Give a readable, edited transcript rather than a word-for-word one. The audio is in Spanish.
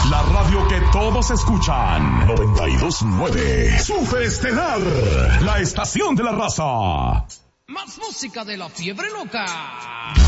La radio que todos escuchan. 92.9. Super Estelar. La estación de la raza. Más música de la fiebre loca.